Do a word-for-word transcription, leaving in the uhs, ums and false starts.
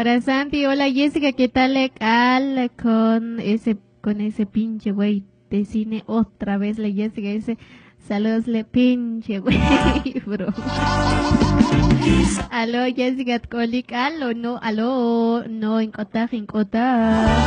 Para Santi, hola Jessica, ¿qué tal le cal con ese con ese pinche güey de cine otra vez la Jessica dice saludos le pinche güey, bro. Aló Jessica, colik, aló no, aló no, en kota, en kota.